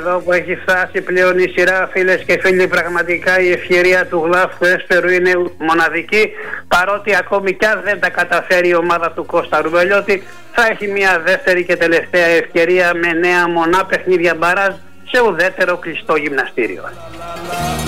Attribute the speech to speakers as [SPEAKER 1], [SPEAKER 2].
[SPEAKER 1] εδώ που έχει φτάσει πλέον η σειρά, φίλες και φίλοι, πραγματικά η ευκαιρία του Γλάφ του Έσπερου είναι μοναδική, παρότι ακόμη κι αν δεν τα καταφέρει η ομάδα του Κώστα Ρουβελιώτη, θα έχει μια δεύτερη και τελευταία ευκαιρία με 9 μονά παιχνίδια μπαράζ σε ουδέτερο κλειστό γυμναστήριο.